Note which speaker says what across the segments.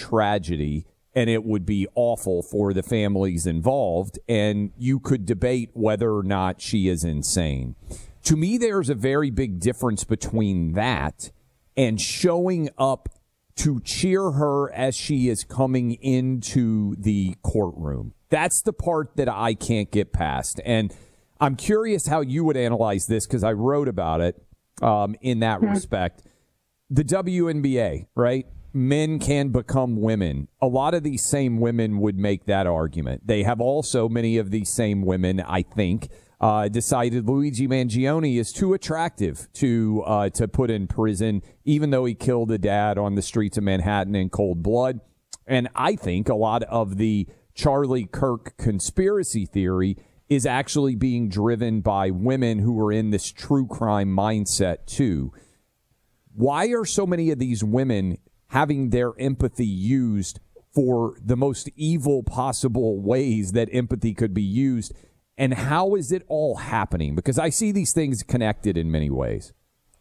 Speaker 1: tragedy, and it would be awful for the families involved, and you could debate whether or not she is insane. To me, there's a very big difference between that and showing up to cheer her as she is coming into the courtroom. That's the part that I can't get past. And I'm curious how you would analyze this, because I wrote about it in that respect. The WNBA, right? Men can become women. A lot of these same women would make that argument. They have also, many of these same women, I think, decided Luigi Mangione is too attractive to put in prison, even though he killed a dad on the streets of Manhattan in cold blood. And I think a lot of the Charlie Kirk conspiracy theory is actually being driven by women who are in this true crime mindset too. Why are so many of these women having their empathy used for the most evil possible ways that empathy could be used? And how is it all happening? Because I see these things connected in many ways.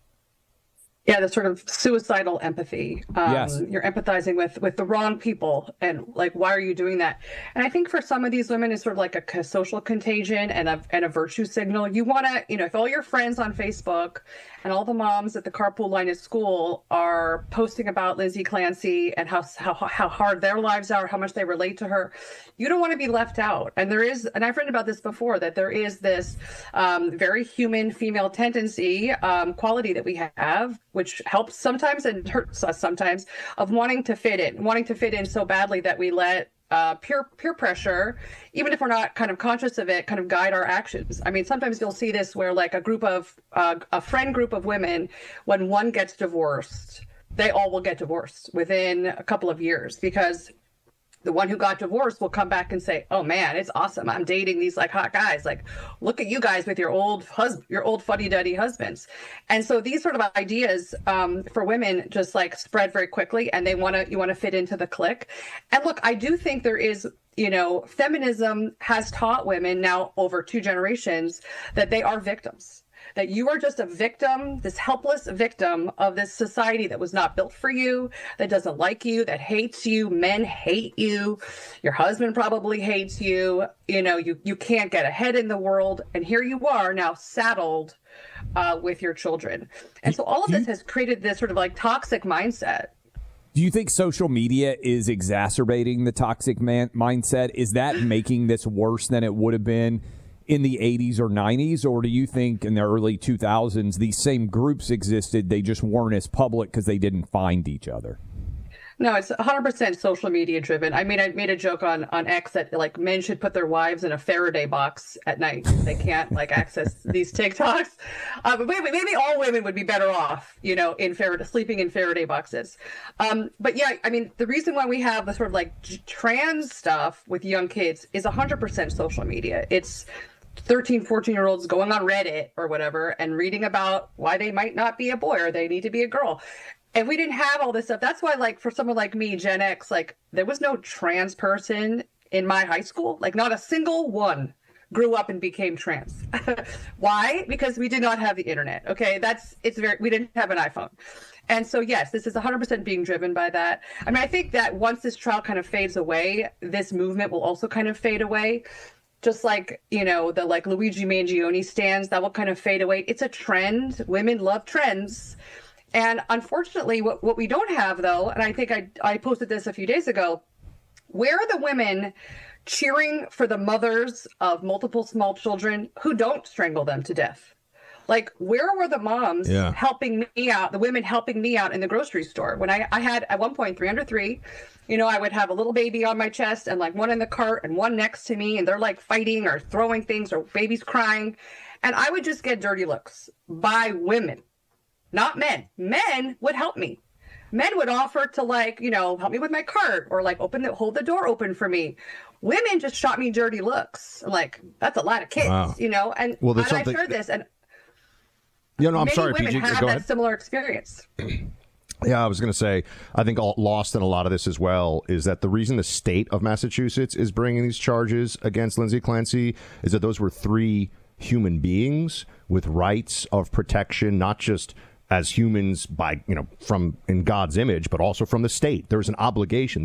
Speaker 2: Yeah, the sort of suicidal empathy.
Speaker 1: Yes.
Speaker 2: You're empathizing with the wrong people. And like, why are you doing that? And I think for some of these women, it's sort of like a social contagion and a virtue signal. You want to, if all your friends on Facebook and all the moms at the carpool line at school are posting about Lindsay Clancy and how hard their lives are, how much they relate to her, you don't want to be left out. And I've written about this before, that there is this very human female tendency, quality that we have, which helps sometimes and hurts us sometimes, of wanting to fit in so badly that we let peer pressure, even if we're not kind of conscious of it, kind of guide our actions. I mean, sometimes you'll see this where like a friend group of women, when one gets divorced, they all will get divorced within a couple of years, because the one who got divorced will come back and say, "Oh man, it's awesome. I'm dating these like hot guys. Like, look at you guys with your old fuddy-duddy husbands." And so these sort of ideas for women just like spread very quickly, and you want to fit into the clique. And look, I do think there is, feminism has taught women now over 2 generations that they are victims. That you are just a victim, this helpless victim of this society that was not built for you, that doesn't like you, that hates you. Men hate you. Your husband probably hates you. You can't get ahead in the world. And here you are now saddled with your children. And so all of this has created this sort of like toxic mindset.
Speaker 1: Do you think social media is exacerbating the toxic mindset? Is that making this worse than it would have been in the 80s or 90s, or do you think in the early 2000s these same groups existed, they just weren't as public because they didn't find each other?
Speaker 2: No, it's 100% social media driven. I mean, I made a joke on X that like men should put their wives in a Faraday box at night. They can't like access these TikToks. But maybe all women would be better off, sleeping in Faraday boxes. But yeah, I mean, the reason why we have the sort of like trans stuff with young kids is 100% social media. It's 13, 14-year-olds going on Reddit or whatever and reading about why they might not be a boy or they need to be a girl. And we didn't have all this stuff. That's why, like, for someone like me, Gen X, like, there was no trans person in my high school. Like, not a single one grew up and became trans. Why? Because we did not have the internet. Okay, we didn't have an iPhone. And so, yes, this is 100% being driven by that. I mean, I think that once this trial kind of fades away, this movement will also kind of fade away. Just like, the like Luigi Mangione stands, that will kind of fade away. It's a trend. Women love trends. And unfortunately, what we don't have, though, and I think I posted this a few days ago, where are the women cheering for the mothers of multiple small children who don't strangle them to death? Like, where were the moms helping me out, the women helping me out in the grocery store? When I had, at one point, 3 under 3, I would have a little baby on my chest and like one in the cart and one next to me, and they're like fighting or throwing things or baby's crying. And I would just get dirty looks by women, not men. Men would help me. Men would offer to like, help me with my cart or like hold the door open for me. Women just shot me dirty looks. Like, that's a lot of kids,
Speaker 3: Wow.
Speaker 2: And,
Speaker 3: Well, there's
Speaker 2: and
Speaker 3: something...
Speaker 2: I've heard this, and
Speaker 3: I'm sorry,
Speaker 2: women
Speaker 3: PG.
Speaker 2: have
Speaker 3: Go
Speaker 2: that
Speaker 3: ahead.
Speaker 2: similar experience.
Speaker 3: Yeah, I was going to say, I think lost in a lot of this as well is that the reason the state of Massachusetts is bringing these charges against Lindsay Clancy is that those were 3 human beings with rights of protection, not just as humans by, from in God's image, but also from the state. There's an obligation.